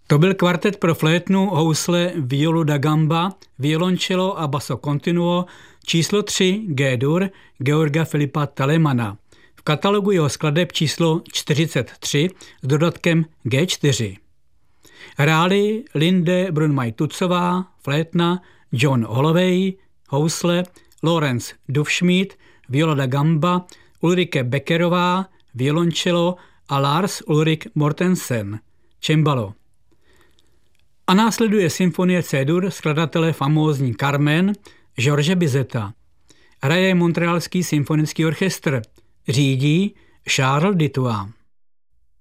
To byl kvartet pro flétnu, housle, violu da gamba, violoncello a basso continuo číslo 3 G-dur Georga Filipa Telemana. V katalogu jeho skladeb číslo 43 s dodatkem G4. Hráli Linde Brunmaj-Tutzová, flétna, John Holloway, housle, Lorenz Dufschmied, viola da gamba, Ulrike Beckerová, violoncello a Lars Ulrik Mortensen, cembalo. A následuje symfonie C-dur skladatele famózní Carmen George Bizeta. Hraje Montrealský symfonický orchestr. Řídí Charles Dutoit.